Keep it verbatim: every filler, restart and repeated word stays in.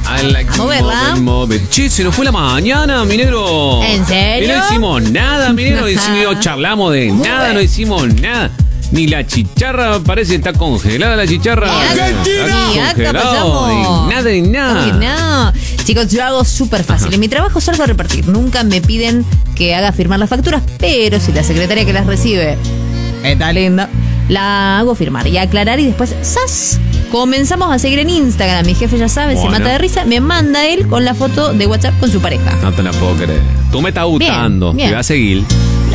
I like ¿A moverla? Move. Che, se nos fue la mañana, mi negro. ¿En serio? Y no hicimos nada, mi negro. Hicimos, charlamos de Muy nada, bueno. no hicimos nada. Ni la chicharra, parece que está congelada la chicharra. Ni Está acá congelado, pasamos. ni nada, ni nada. Uy, no. Chicos, yo hago súper fácil. En mi trabajo salgo a repartir. Nunca me piden que haga firmar las facturas, pero si la secretaria que las recibe está linda, la hago firmar y aclarar y después ¡zas! Comenzamos a seguir en Instagram. Mi jefe ya sabe, Bueno. se mata de risa. Me manda él con la foto de WhatsApp con su pareja. No te la puedo creer. Tú me estás gustando. bien. Te voy a seguir.